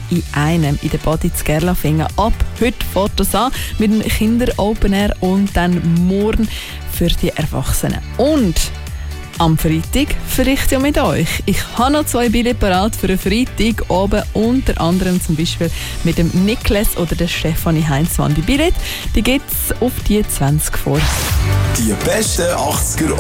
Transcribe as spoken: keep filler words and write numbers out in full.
in einem in der Body zu Gerlafingen. Ab heute Fotos an mit dem Kinder-Open Air und dann morgen für die Erwachsenen. Und am Freitag vielleicht ja mit euch. Ich habe noch zwei Billette parat für einen Freitag oben, unter anderem zum Beispiel mit dem Niklas oder der Stefanie Heinzmann. Die Billette, die gibt es auf die zwanzig vor. Die besten achtziger